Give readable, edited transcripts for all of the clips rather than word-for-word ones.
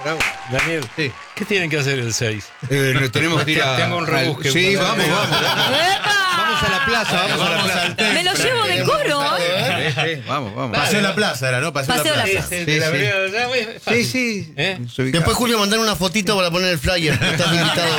Bravo. Daniel, Sí. ¿qué tienen que hacer el 6? Tenemos que ir a... Tengo un rebusque. Sí, vamos. Vamos a la plaza, vamos a la plaza. al templo. Me lo llevo de coro. Vamos. Paseo de la plaza era, ¿no? Paseo de la plaza. Sí. Después, Julio, mandar una fotito para poner el flyer. Estás invitado.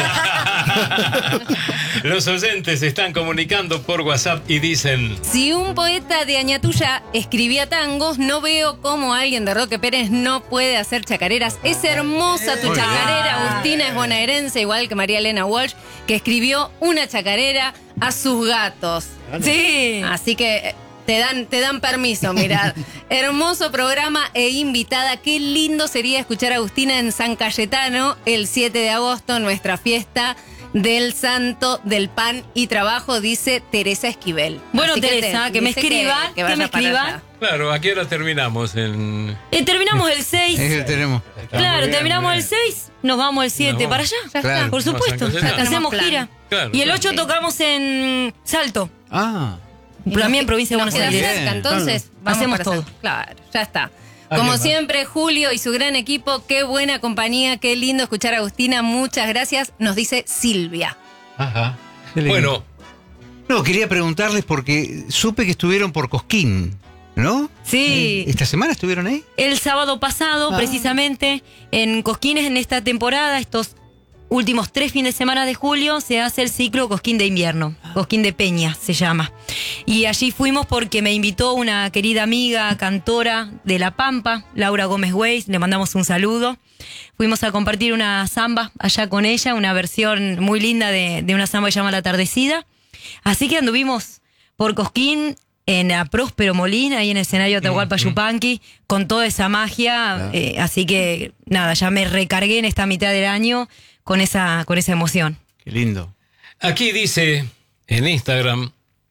Los oyentes se están comunicando por WhatsApp y dicen: Si un poeta de Añatuya escribía tangos, no veo cómo alguien de Roque Pérez no puede hacer chacareras. Es hermosa tu chacarera. Agustina es bonaerense, igual que María Elena Walsh, que escribió una chacarera a sus gatos. Sí. Así que te dan permiso, mirad. Hermoso programa e invitada. Qué lindo sería escuchar a Agustina en San Cayetano el 7 de agosto, nuestra fiesta del Santo del Pan y Trabajo, dice Teresa Esquivel. Bueno, Así Teresa, que me dice escriba, que vaya me para escriba. allá. claro, ¿a qué hora terminamos? Terminamos el 6. Tenemos. Claro, terminamos el 6, nos vamos el 7 Nos para vamos. allá. Ya Claro. está. Por supuesto, Ya tenemos hacemos plan. gira. Claro, Y el claro. 8 tocamos en Salto, Ah. también provincia de Nos Buenos queda Aires. cerca, entonces vamos Hacemos para todo. San- Claro, ya está. ¿Alguien Como más? siempre, Julio y su gran equipo, qué buena compañía, qué lindo escuchar a Agustina, muchas gracias, nos dice Silvia. Ajá. Qué lindo. Bueno, No, quería preguntarles porque supe que estuvieron por Cosquín, ¿no? Sí. ¿Esta semana estuvieron ahí? El sábado pasado, precisamente, en Cosquines, en esta temporada, estos últimos 3 fines de semana de julio, se hace el ciclo Cosquín de invierno. Cosquín de Peña se llama. Y allí fuimos porque me invitó una querida amiga, cantora de La Pampa, Laura Gómez Weiss, le mandamos un saludo. Fuimos a compartir una samba allá con ella, una versión muy linda de una samba que se llama La Tardecida. Así que anduvimos por Cosquín, en la Próspero Molina, ahí en el escenario de Atahualpa Yupanqui, con toda esa magia. Así que, nada, ya me recargué en esta mitad del año con esa emoción. Qué lindo. aquí dice en Instagram: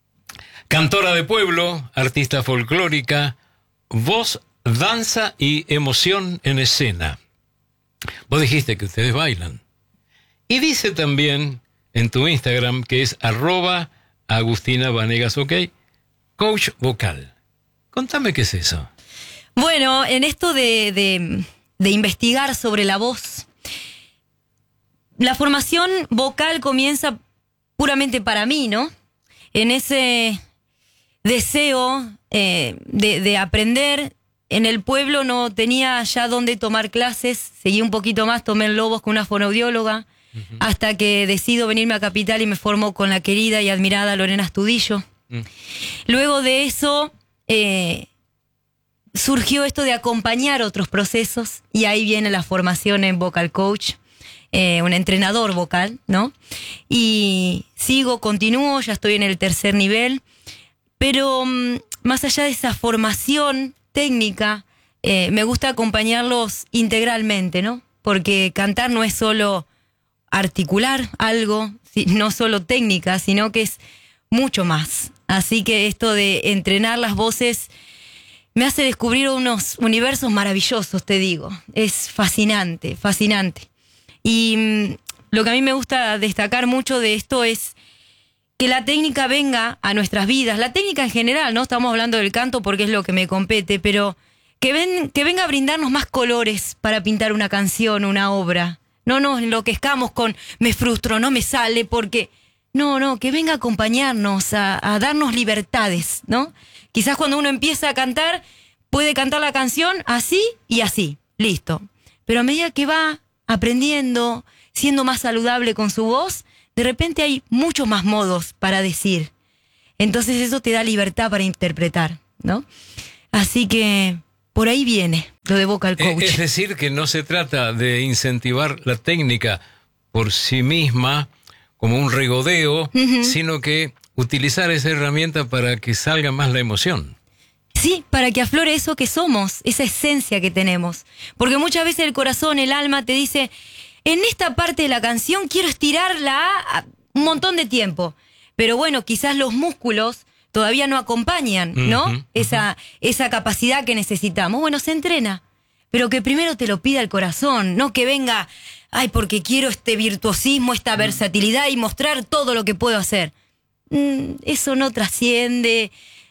cantora de pueblo, artista folclórica, voz, danza y emoción en escena. Vos dijiste que ustedes bailan. Y dice también en tu Instagram, que es @Agustina Vanegas, ok, coach vocal. Contame qué es eso. Bueno, en esto de investigar sobre la voz, la formación vocal comienza puramente para mí, ¿no? En ese deseo de aprender. En el pueblo no tenía ya dónde tomar clases, seguí un poquito más, tomé en Lobos con una fonoaudióloga, hasta que decido venirme a Capital y me formo con la querida y admirada Lorena Astudillo. Luego de eso surgió esto de acompañar otros procesos, y ahí viene la formación en vocal coach, un entrenador vocal, ¿no? Y continúo, ya estoy en el 3er nivel, pero más allá de esa formación técnica, me gusta acompañarlos integralmente, ¿no? Porque cantar no es solo articular algo, no solo técnica, sino que es mucho más. Así que esto de entrenar las voces me hace descubrir unos universos maravillosos, te digo. Es fascinante, fascinante. Y lo que a mí me gusta destacar mucho de esto es que la técnica venga a nuestras vidas, la técnica en general, no estamos hablando del canto porque es lo que me compete, pero que venga a brindarnos más colores para pintar una canción, una obra. No nos enloquezcamos con me frustro, no me sale, porque no, que venga a acompañarnos, a darnos libertades, ¿no? Quizás cuando uno empieza a cantar, puede cantar la canción así y así, listo. Pero a medida que va aprendiendo, siendo más saludable con su voz, de repente hay muchos más modos para decir. Entonces eso te da libertad para interpretar, ¿no? Así que por ahí viene lo de vocal coach. Es decir, que no se trata de incentivar la técnica por sí misma como un regodeo, sino que utilizar esa herramienta para que salga más la emoción. Sí, para que aflore eso que somos, esa esencia que tenemos. Porque muchas veces el corazón, el alma te dice, en esta parte de la canción quiero estirarla a un montón de tiempo. Pero bueno, quizás los músculos todavía no acompañan, ¿no? Esa capacidad que necesitamos. Bueno, se entrena, pero que primero te lo pida el corazón, no que venga, ay, porque quiero este virtuosismo, esta versatilidad y mostrar todo lo que puedo hacer. Eso no trasciende,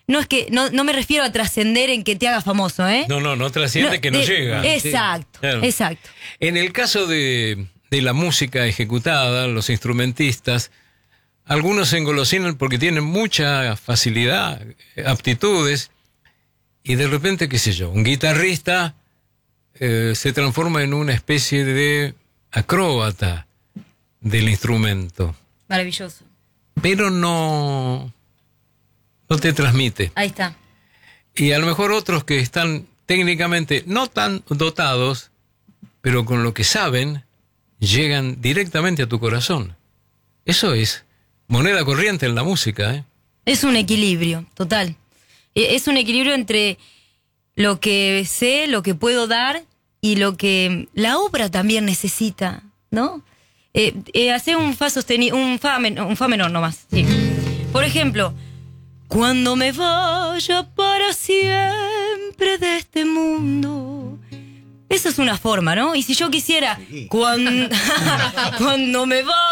no es que no me refiero a trascender en que te haga famoso, ¿eh? No trasciende, que no llega. Exacto, Claro. exacto. En el caso de la música ejecutada, los instrumentistas, algunos se engolosinan porque tienen mucha facilidad, aptitudes, y de repente, qué sé yo, un guitarrista se transforma en una especie de acróbata del instrumento, Maravilloso. pero no te transmite. Ahí está. Y a lo mejor otros que están técnicamente no tan dotados, pero con lo que saben, llegan directamente a tu corazón. Eso es moneda corriente en la música, ¿eh? Es un equilibrio, total. Es un equilibrio entre lo que sé, lo que puedo dar y lo que la obra también necesita, ¿no? Hacer un fa sostenido, un fa menor nomás. Sí. Por ejemplo, cuando me vaya para siempre de este mundo. Esa es una forma, ¿no? Y si yo quisiera, cuando me vaya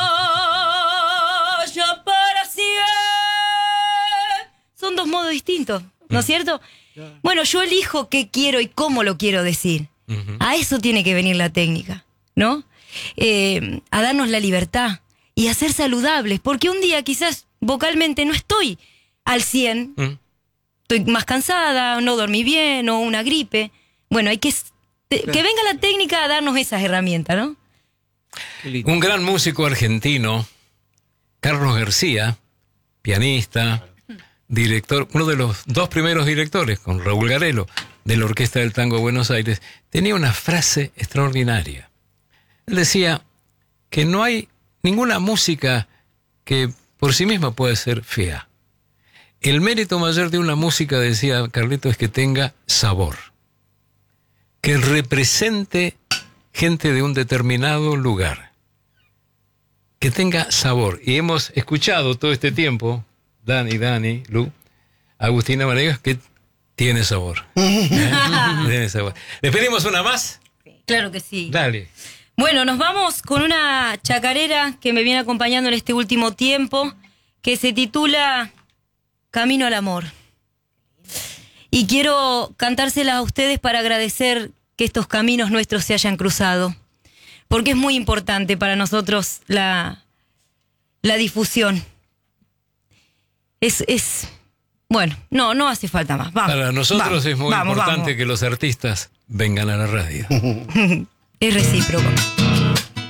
para siempre, son dos modos distintos, ¿no es cierto? Bueno, yo elijo qué quiero y cómo lo quiero decir. A eso tiene que venir la técnica, ¿no? A darnos la libertad y a ser saludables, porque un día quizás vocalmente no estoy al 100, estoy más cansada, no dormí bien, o una gripe. Bueno, hay que venga la técnica a darnos esas herramientas, ¿no? Un gran músico argentino, Carlos García, pianista, director, uno de los dos primeros directores, con Raúl Garelo, de la Orquesta del Tango de Buenos Aires, tenía una frase extraordinaria. Él decía que no hay ninguna música que por sí misma puede ser fea. El mérito mayor de una música, decía Carlito, es que tenga sabor, que represente gente de un determinado lugar, que tenga sabor. Y hemos escuchado todo este tiempo, Dani, Lu, Agustina Vanegas, que tiene sabor. Tiene sabor. ¿Le pedimos una más? Claro que sí. Dale. Bueno, nos vamos con una chacarera que me viene acompañando en este último tiempo, que se titula Camino al Amor. Y quiero cantársela a ustedes para agradecer que estos caminos nuestros se hayan cruzado, porque es muy importante para nosotros la difusión. Bueno, no hace falta más. Vamos, para nosotros vamos, es muy importante que los artistas vengan a la radio. Es recíproco.